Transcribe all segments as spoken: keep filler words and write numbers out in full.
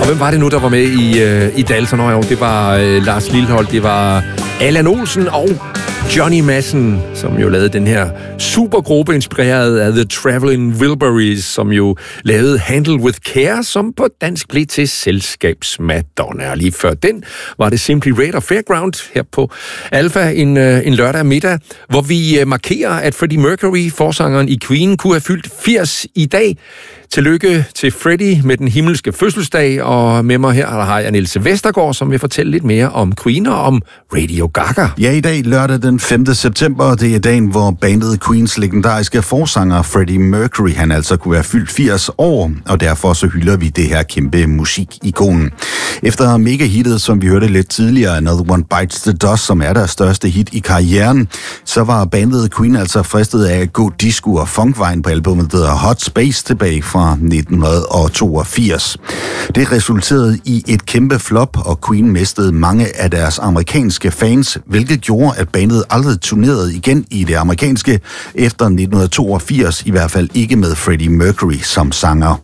Og hvem var det nu, der var med i, øh, i Dalton? Jo, det var øh, Lars Lilholt, det var Allan Olsen og Johnny Madsen, som jo lavede den her supergruppe inspireret af The Traveling Wilburys, som jo lavede Handle with Care, som på dansk blev til Selskabsmadonna. Og lige før den var det Simply Red og Fairground her på Alpha en, en lørdag middag, hvor vi markerer, at Freddie Mercury, forsangeren i Queen, kunne have fyldt firs i dag. Tillykke til Freddie med den himmelske fødselsdag, og med mig her der har jeg Niels Vestergaard, som vil fortælle lidt mere om Queen og om Radio Gaga. Ja, i dag lørdag den femte september, det er dagen, hvor bandet Queens legendariske forsanger Freddie Mercury, han altså kunne være fyldt firs år, og derfor så hylder vi det her kæmpe musikikon. Efter mega-hittet, som vi hørte lidt tidligere, Another One Bites the Dust, som er deres største hit i karrieren, så var bandet Queen altså fristet af at gå disco og funkvejen på albumet, der hedder Hot Space, tilbage fra nitten toogfirs. Det resulterede i et kæmpe flop, og Queen mistede mange af deres amerikanske fans, hvilket gjorde, at bandet aldrig turnerede igen i det amerikanske efter nitten toogfirs, i hvert fald ikke med Freddie Mercury som sanger.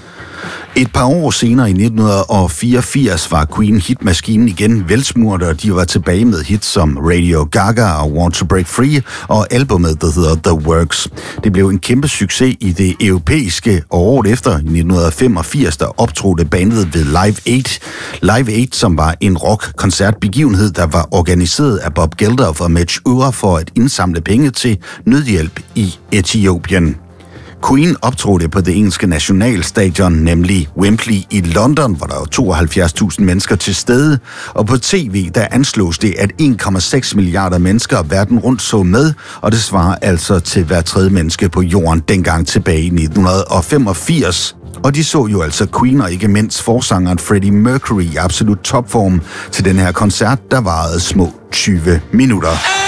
Et par år senere i nitten fireogfirs var Queen hitmaskinen igen velsmurt, og de var tilbage med hits som Radio Gaga og Want to Break Free og albumet, der hedder The Works. Det blev en kæmpe succes i det europæiske, og året efter, i nitten femogfirs, der optrådte bandet ved Live Aid. Live Aid, som var en rock-koncertbegivenhed, der var organiseret af Bob Geldof og Mitch Ure for at indsamle penge til nødhjælp i Etiopien. Queen optrådte på det engelske nationalstadion, nemlig Wembley i London, hvor der var tooghalvfjerds tusind mennesker til stede, og på tv der anslås det, at en komma seks milliarder mennesker verden rundt så med, og det svarer altså til hver tredje menneske på jorden dengang tilbage i nitten femogfirs. Og de så jo altså Queen og ikke mindst forsangeren Freddie Mercury i absolut topform til den her koncert, der varede små tyve minutter.